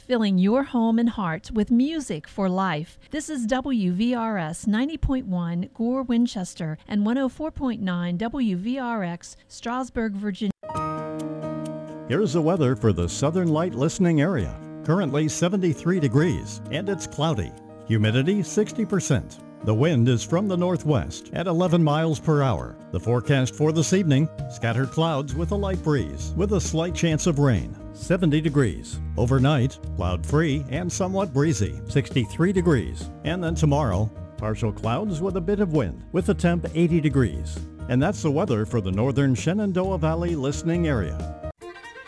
filling your home and heart with music for life. This is WVRS 90.1 Gore, Winchester, and 104.9 WVRX, Strasburg, Virginia. Here's the weather for the Southern Light listening area. Currently 73 degrees, and it's cloudy. Humidity 60%. The wind is from the northwest at 11 miles per hour. The forecast for this evening, scattered clouds with a light breeze with a slight chance of rain. 70 degrees. Overnight, cloud-free and somewhat breezy, 63 degrees. And then tomorrow, partial clouds with a bit of wind with a temp 80 degrees. And that's the weather for the northern Shenandoah Valley listening area.